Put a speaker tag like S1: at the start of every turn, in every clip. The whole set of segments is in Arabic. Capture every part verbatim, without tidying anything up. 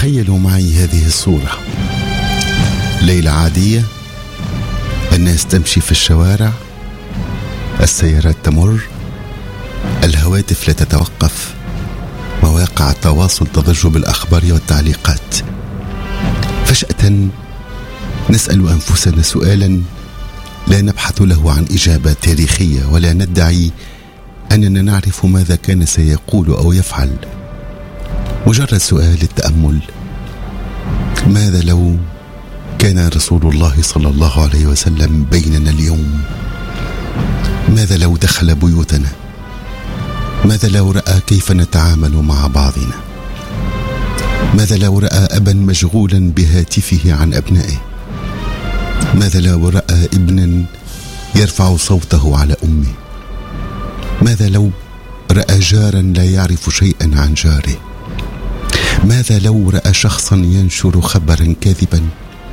S1: تخيلوا معي هذه الصورة: ليلة عادية، الناس تمشي في الشوارع، السيارات تمر، الهواتف لا تتوقف، مواقع التواصل تضج بالأخبار والتعليقات. فجأة نسأل أنفسنا سؤالا لا نبحث له عن إجابة تاريخية، ولا ندعي أننا نعرف ماذا كان سيقول أو يفعل. مجرد سؤال للتأمل: ماذا لو كان رسول الله صلى الله عليه وسلم بيننا اليوم؟ ماذا لو دخل بيوتنا؟ ماذا لو رأى كيف نتعامل مع بعضنا؟ ماذا لو رأى أبا مشغولا بهاتفه عن أبنائه؟ ماذا لو رأى ابنا يرفع صوته على أمه؟ ماذا لو رأى جارا لا يعرف شيئا عن جاره؟ ماذا لو رأى شخصا ينشر خبرا كاذبا؟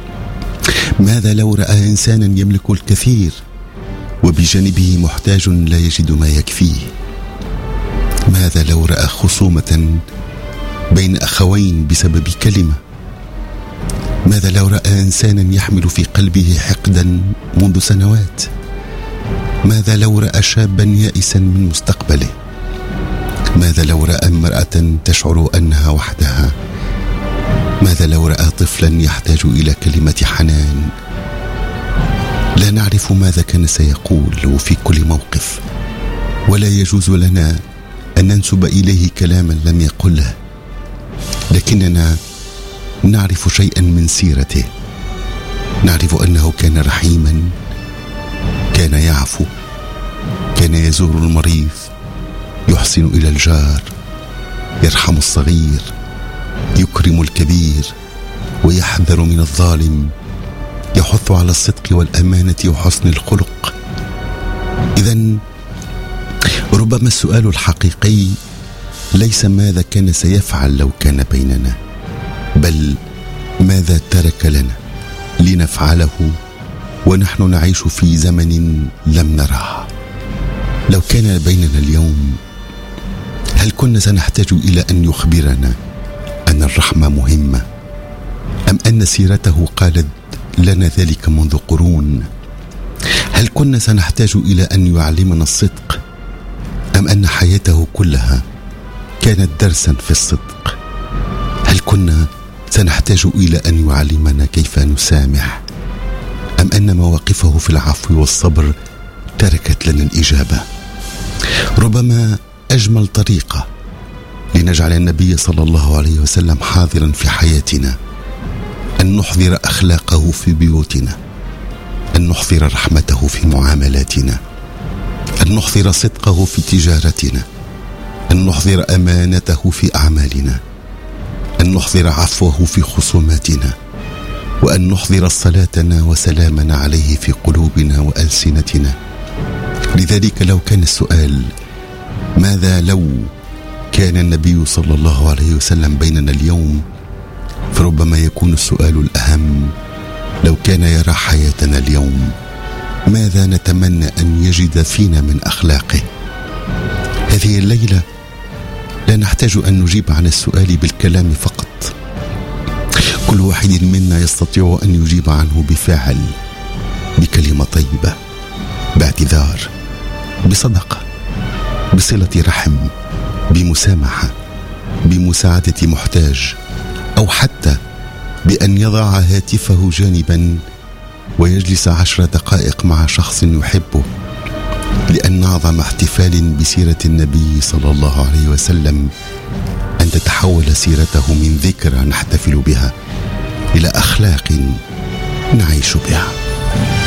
S1: ماذا لو رأى إنسانا يملك الكثير وبجانبه محتاج لا يجد ما يكفيه؟ ماذا لو رأى خصومة بين أخوين بسبب كلمة؟ ماذا لو رأى إنسانا يحمل في قلبه حقدا منذ سنوات؟ ماذا لو رأى شابا يائسا من مستقبله؟ ماذا لو رأى امرأة تشعر أنها وحدها؟ ماذا لو رأى طفلا يحتاج إلى كلمة حنان؟ لا نعرف ماذا كان سيقول في كل موقف، ولا يجوز لنا أن ننسب إليه كلاما لم يقله، لكننا نعرف شيئا من سيرته. نعرف أنه كان رحيما، كان يعفو، كان يزور المريض، يحسن إلى الجار، يرحم الصغير، يكرم الكبير، ويحذر من الظالم، يحث على الصدق والأمانة وحسن الخلق. إذن ربما السؤال الحقيقي ليس ماذا كان سيفعل لو كان بيننا، بل ماذا ترك لنا لنفعله ونحن نعيش في زمن لم نراه. لو كان بيننا اليوم، هل كنا سنحتاج إلى أن يخبرنا أن الرحمة مهمة، أم أن سيرته قالت لنا ذلك منذ قرون؟ هل كنا سنحتاج إلى أن يعلمنا الصدق، أم أن حياته كلها كانت درسا في الصدق؟ هل كنا سنحتاج إلى أن يعلمنا كيف نسامح، أم أن مواقفه في العفو والصبر تركت لنا الإجابة؟ ربما أجمل طريقة لنجعل النبي صلى الله عليه وسلم حاضرا في حياتنا أن نحضر أخلاقه في بيوتنا، أن نحضر رحمته في معاملاتنا، أن نحضر صدقه في تجارتنا، أن نحضر أمانته في أعمالنا، أن نحضر عفوه في خصوماتنا، وأن نحضر صلاتنا وسلامنا عليه في قلوبنا وألسنتنا. لذلك لو كان السؤال ماذا لو كان النبي صلى الله عليه وسلم بيننا اليوم، فربما يكون السؤال الأهم: لو كان يرى حياتنا اليوم، ماذا نتمنى أن يجد فينا من أخلاقه؟ هذه الليلة لا نحتاج أن نجيب عن السؤال بالكلام فقط، كل واحد منا يستطيع أن يجيب عنه بفعل، بكلمة طيبة، باعتذار، بصدقة، بصلة رحم، بمسامحة، بمساعدة محتاج، أو حتى بأن يضع هاتفه جانبا ويجلس عشر دقائق مع شخص يحبه، لأن أعظم احتفال بسيرة النبي صلى الله عليه وسلم أن تتحول سيرته من ذكرى نحتفل بها إلى أخلاق نعيش بها.